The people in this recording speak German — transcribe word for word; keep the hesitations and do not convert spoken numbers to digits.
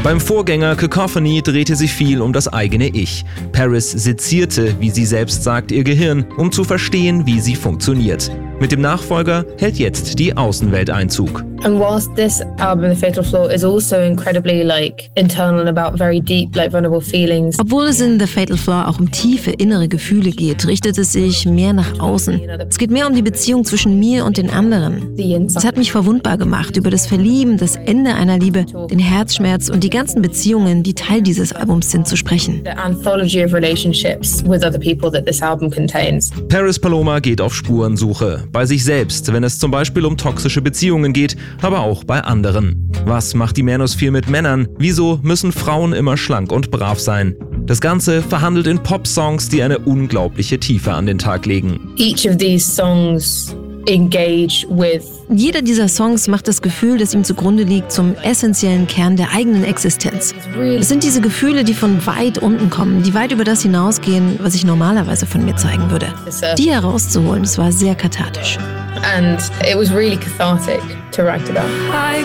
Beim Vorgänger Cacophony drehte sich viel um das eigene Ich. Paris sezierte, wie sie selbst sagt, ihr Gehirn, um zu verstehen, wie sie funktioniert. Mit dem Nachfolger hält jetzt die Außenwelt Einzug. And whilst this album, The Fatal Flaw, is also incredibly like internal and about very deep, like vulnerable feelings. Obwohl es in The Fatal Flaw auch um tiefe innere Gefühle geht, richtet es sich mehr nach außen. Es geht mehr um die Beziehung zwischen mir und den anderen. Es hat mich verwundbar gemacht über das Verlieben, das Ende einer Liebe, den Herzschmerz und die ganzen Beziehungen, die Teil dieses Albums sind, zu sprechen. The anthology of relationships with other people that this album contains. Paris Paloma geht auf Spurensuche. Bei sich selbst, wenn es zum Beispiel um toxische Beziehungen geht, aber auch bei anderen. Was macht die Manosphere mit Männern? Wieso müssen Frauen immer schlank und brav sein? Das Ganze verhandelt in Pop-Songs, die eine unglaubliche Tiefe an den Tag legen. Each of these songs engage with. Jeder dieser Songs macht das Gefühl, das ihm zugrunde liegt, zum essentiellen Kern der eigenen Existenz. Es sind diese Gefühle, die von weit unten kommen, die weit über das hinausgehen, was ich normalerweise von mir zeigen würde. Die herauszuholen, das war sehr kathartisch. And it was really cathartic to write about. I